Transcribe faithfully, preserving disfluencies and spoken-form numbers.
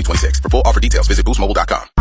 twenty-six. For full offer details, visit boost mobile dot com.